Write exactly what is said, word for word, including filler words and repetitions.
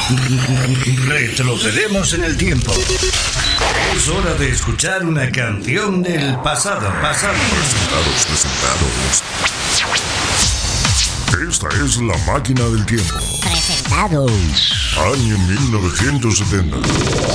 Retrocedemos en el tiempo. Es hora de escuchar una canción del pasado, pasado. Presentados, presentados. Esta es La Máquina del Tiempo. Presentados. Año mil novecientos setenta.